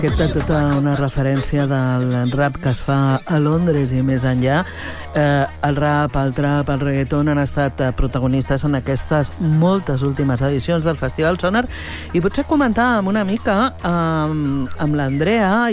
Aquesta tota una referència del rap que es fa a Londres i més enllà. El rap, el trap, el reggaeton han estat protagonistes en aquestes moltes últimes edicions del Festival Sonar, i potser comentàvem una mica amb l'Andrea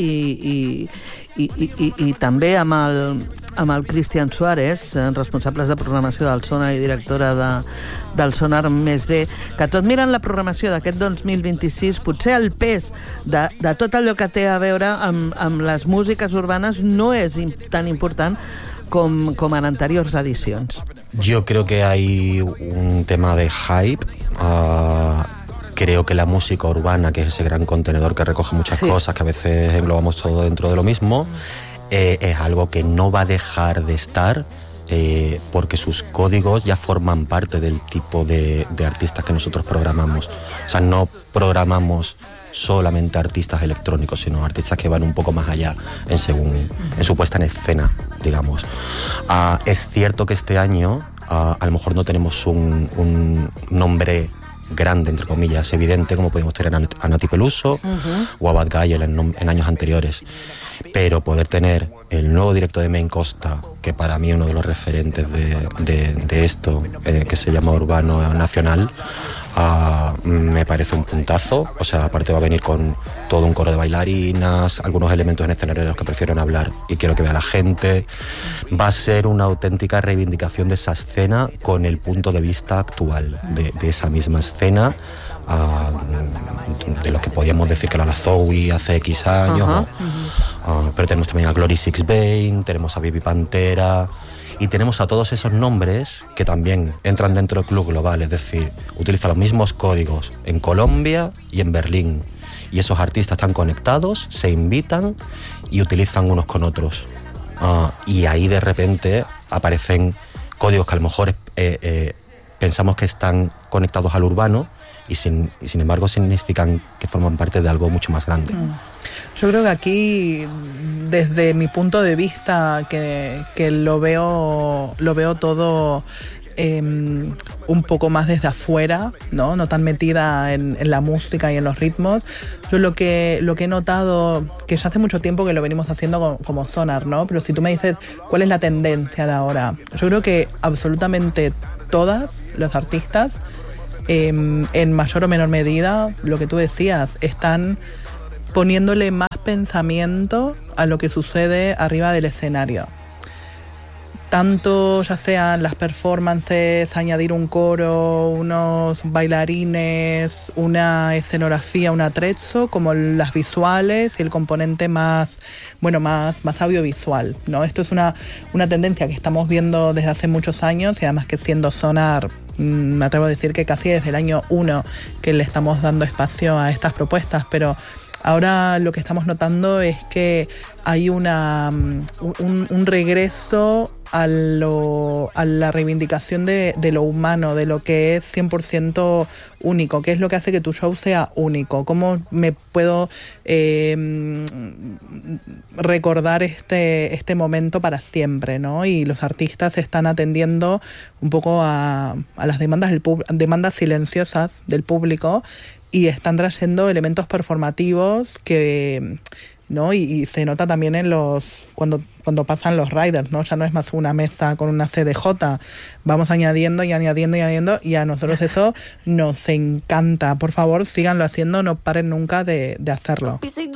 i també amb el Cristian Suárez, responsables de programació del Sonar i directora del Sonar Més D, que tot mirant la programació d'aquest 2026, potser el pes de tot allò que té a veure amb les músiques urbanes no és tan important com en anteriors edicions. Yo creo que hay un tema de hype. Creo que la música urbana, que es ese gran contenedor que recoge muchas cosas, que a veces englobamos todo dentro de lo mismo, es algo que no va a dejar de estar, porque sus códigos ya forman parte del tipo de artistas que nosotros programamos. O sea, no programamos solamente artistas electrónicos, sino artistas que van un poco más allá en su puesta en escena, digamos. Es cierto que este año a lo mejor no tenemos un nombre grande, entre comillas, evidente, como podemos tener a Nati Peluso o a Bad Gael en años anteriores, pero poder tener el nuevo directo de Main Costa, que para mí es uno de los referentes de esto, que se llama Urbano Nacional, me parece un puntazo. O sea, aparte va a venir con todo un coro de bailarinas, algunos elementos en escenario de los que prefieren hablar y quiero que vea la gente. Va a ser una auténtica reivindicación de esa escena con el punto de vista actual de esa misma escena, de lo que podíamos decir que era la Zoe hace X años, pero tenemos también a Glory Sixbane, tenemos a Vivi Pantera, y tenemos a todos esos nombres que también entran dentro del club global, es decir, utilizan los mismos códigos en Colombia y en Berlín, y esos artistas están conectados, se invitan y utilizan unos con otros, y ahí de repente aparecen códigos que a lo mejor pensamos que están conectados al urbano y sin embargo significan que forman parte de algo mucho más grande. Yo creo que aquí, desde mi punto de vista, que lo veo todo un poco más desde afuera, no tan metida en la música y en los ritmos. Yo lo que he notado, que ya hace mucho tiempo que lo venimos haciendo como Sonar, ¿no? Pero si tú me dices cuál es la tendencia de ahora, yo creo que absolutamente todas los artistas, en mayor o menor medida, lo que tú decías, están poniéndole más pensamiento a lo que sucede arriba del escenario. Tanto ya sean las performances, añadir un coro, unos bailarines, una escenografía, un atrezzo, como las visuales y el componente más audiovisual, ¿no? Esto es una tendencia que estamos viendo desde hace muchos años, y además que siendo Sonar, me atrevo a decir que casi desde el año 1 que le estamos dando espacio a estas propuestas, pero ahora lo que estamos notando es que hay un regreso a la reivindicación de lo humano, de lo que es 100% único, que es lo que hace que tu show sea único. ¿Cómo me puedo recordar este momento para siempre, ¿no? Y los artistas están atendiendo un poco a las demandas silenciosas del público, y están trayendo elementos performativos que, ¿no? Y se nota también en cuando pasan los riders, ¿no? Ya no es más una mesa con una CDJ, vamos añadiendo y añadiendo, y a nosotros eso nos encanta. Por favor, síganlo haciendo, no paren nunca de hacerlo.